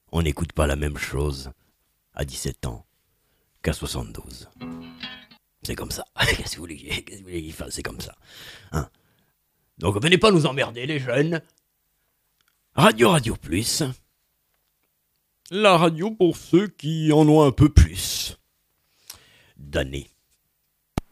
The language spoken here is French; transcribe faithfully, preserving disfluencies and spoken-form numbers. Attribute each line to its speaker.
Speaker 1: on n'écoute pas la même chose à dix-sept ans qu'à soixante-douze. C'est comme ça. Qu'est-ce que vous voulez, qu'est-ce que vous voulez qu'il fasse? C'est comme ça. Hein? Donc venez pas nous emmerder les jeunes. Radio Radio Plus. La radio pour ceux qui en ont un peu plus d'années.